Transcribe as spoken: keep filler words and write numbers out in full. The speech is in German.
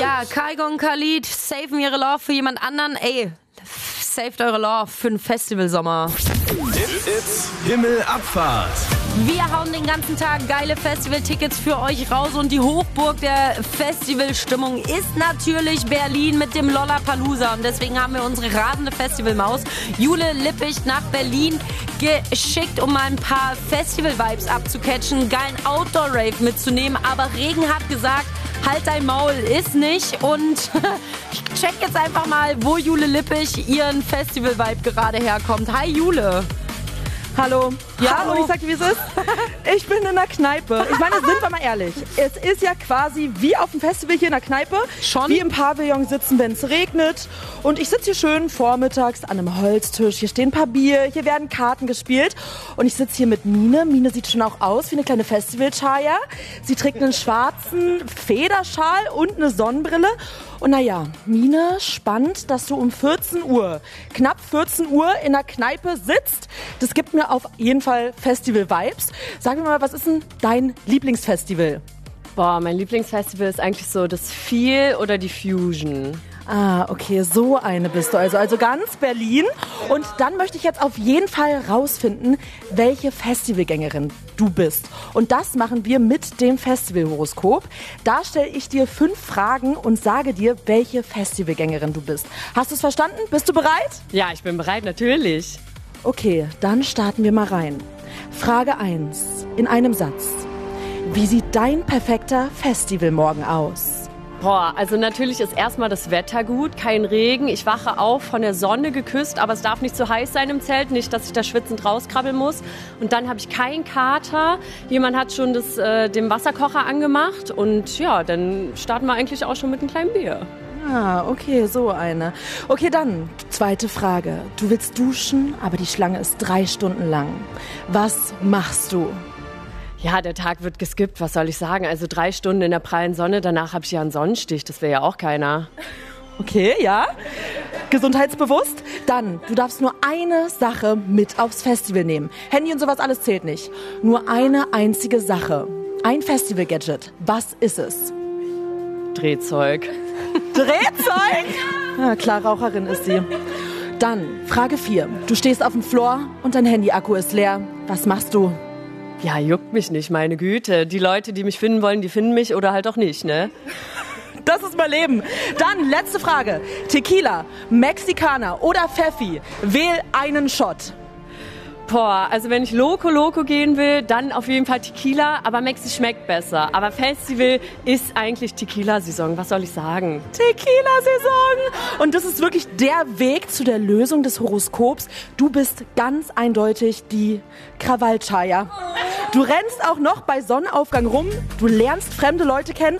Ja, Kaigon, Khalid, saven ihre Love für jemand anderen. Ey, saved eure Love für den Festivalsommer. It's Himmelabfahrt. Wir hauen den ganzen Tag geile Festivaltickets für euch raus und die Hochburg der Festivalstimmung ist natürlich Berlin mit dem Lollapalooza. Und deswegen haben wir unsere rasende Festivalmaus Jule Lippich nach Berlin geschickt, um mal ein paar Festival-Vibes abzucatchen, einen geilen Outdoor-Rave mitzunehmen. Aber Regen hat gesagt, halt dein Maul, ist nicht. Und ich check jetzt einfach mal, wo Jule Lippich ihren Festival-Vibe gerade herkommt. Hi Jule. Hallo. Ja, Hallo. und ich sag dir, wie es ist. Ich bin in der Kneipe. Ich meine, sind wir mal ehrlich. Es ist ja quasi wie auf dem Festival hier in der Kneipe. Schon? Wie im Pavillon sitzen, wenn es regnet. Und ich sitze hier schön vormittags an einem Holztisch. Hier stehen ein paar Bier, hier werden Karten gespielt. Und ich sitze hier mit Mine. Mine sieht schon auch aus wie eine kleine Festivalchaya. Sie trägt einen schwarzen Federschal und eine Sonnenbrille. Und naja, Mine, spannend, dass du um vierzehn Uhr, knapp vierzehn Uhr in der Kneipe sitzt. Das gibt mir auf jeden Fall Festival-Vibes. Sag mir mal, was ist denn dein Lieblingsfestival? Boah, mein Lieblingsfestival ist eigentlich so das Feel oder die Fusion. Ah, okay, so eine bist du also. Also ganz Berlin. Und dann möchte ich jetzt auf jeden Fall rausfinden, welche Festivalgängerin du bist. Und das machen wir mit dem Festivalhoroskop. Da stelle ich dir fünf Fragen und sage dir, welche Festivalgängerin du bist. Hast du es verstanden? Bist du bereit? Ja, ich bin bereit, natürlich. Okay, dann starten wir mal rein. Frage eins. In einem Satz. Wie sieht dein perfekter Festivalmorgen aus? Boah, also natürlich ist erstmal das Wetter gut, kein Regen. Ich wache auf, von der Sonne geküsst, aber es darf nicht zu heiß sein im Zelt, nicht, dass ich da schwitzend rauskrabbeln muss. Und dann habe ich keinen Kater. Jemand hat schon das, äh, den Wasserkocher angemacht und ja, dann starten wir eigentlich auch schon mit einem kleinen Bier. Ah, okay, so eine. Okay, dann zweite Frage. Du willst duschen, aber die Schlange ist drei Stunden lang. Was machst du? Ja, der Tag wird geskippt, was soll ich sagen? Also drei Stunden in der prallen Sonne, danach habe ich ja einen Sonnenstich, das will ja auch keiner. Okay, ja. Gesundheitsbewusst? Dann, du darfst nur eine Sache mit aufs Festival nehmen. Handy und sowas alles zählt nicht. Nur eine einzige Sache. Ein Festival-Gadget. Was ist es? Drehzeug. Drehzeug? Ja, klar, Raucherin ist sie. Dann, Frage vier. Du stehst auf dem Floor und dein Handy-Akku ist leer. Was machst du? Ja, juckt mich nicht, meine Güte. Die Leute, die mich finden wollen, die finden mich oder halt auch nicht, ne? Das ist mein Leben. Dann, letzte Frage. Tequila, Mexikaner oder Pfeffi? Wähl einen Shot. Boah, also wenn ich Loco Loco gehen will, dann auf jeden Fall Tequila, aber Mexi schmeckt besser. Aber Festival ist eigentlich Tequila-Saison, was soll ich sagen? Tequila-Saison! Und das ist wirklich der Weg zu der Lösung des Horoskops. Du bist ganz eindeutig die Krawallchaya. Du rennst auch noch bei Sonnenaufgang rum, du lernst fremde Leute kennen